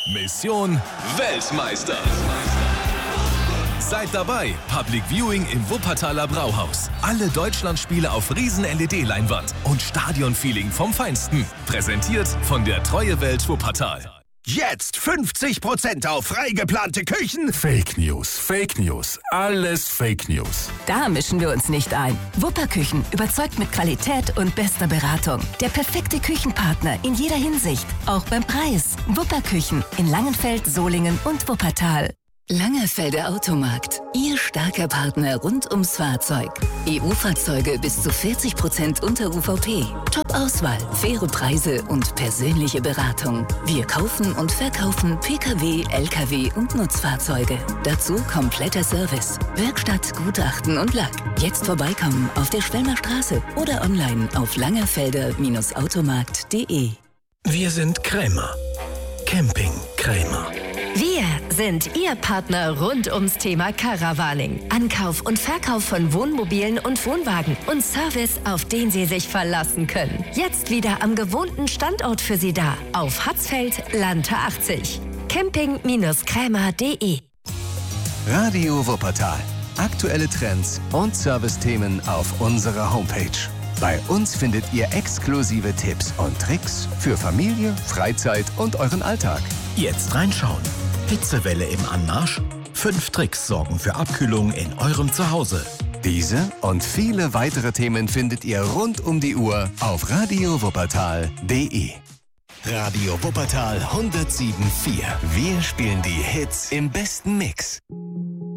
Mission Weltmeister. Seid dabei, Public Viewing im Wuppertaler Brauhaus. Alle Deutschlandspiele auf Riesen-LED-Leinwand und Stadionfeeling vom Feinsten. Präsentiert von der Treuewelt Wuppertal. Jetzt 50% auf frei geplante Küchen. Fake News, alles Fake News. Da mischen wir uns nicht ein. Wupperküchen überzeugt mit Qualität und bester Beratung. Der perfekte Küchenpartner in jeder Hinsicht, auch beim Preis. Wupperküchen in Langenfeld, Solingen und Wuppertal. Langenfelder Automarkt, Ihr starker Partner rund ums Fahrzeug. EU-Fahrzeuge bis zu 40% unter UVP. Top-Auswahl, faire Preise und persönliche Beratung. Wir kaufen und verkaufen Pkw, Lkw und Nutzfahrzeuge. Dazu kompletter Service, Werkstatt, Gutachten und Lack. Jetzt vorbeikommen auf der Schwelmer Straße oder online auf langenfelder-automarkt.de. Wir sind Krämer. Camping Krämer. Wir sind Ihr Partner rund ums Thema Caravaning. Ankauf und Verkauf von Wohnmobilen und Wohnwagen und Service, auf den Sie sich verlassen können. Jetzt wieder am gewohnten Standort für Sie da. Auf Hatzfeld, Lante 80. Camping-Krämer.de. Radio Wuppertal. Aktuelle Trends und Servicethemen auf unserer Homepage. Bei uns findet ihr exklusive Tipps und Tricks für Familie, Freizeit und euren Alltag. Jetzt reinschauen. Hitzewelle im Anmarsch? 5 Tricks sorgen für Abkühlung in eurem Zuhause. Diese und viele weitere Themen findet ihr rund um die Uhr auf radiowuppertal.de. Radio Wuppertal 107.4. Wir spielen die Hits im besten Mix.